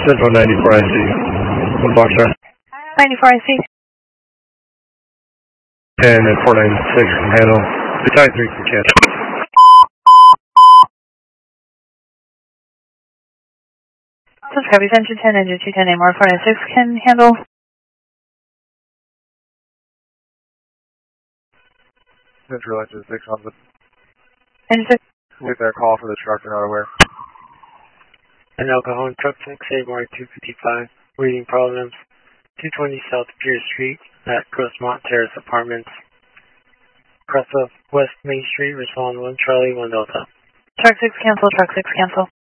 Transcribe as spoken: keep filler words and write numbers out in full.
Central ninety-four I C. One box right. ninety-four I C. ten and four ninety-six can handle. Battalion three can catch. This is Copy, Engine ten, Engine two ten, A more four ninety-six can handle. Central Engine six on the... Engine six. With their call for the truck, they're not aware. An El Cajon Truck six, A M R two fifty-five, reading problems, two twenty South Pier Street at Grossmont Terrace Apartments. Across of West Main Street, respond one Charlie, one Delta. Truck six cancel, Truck six cancel.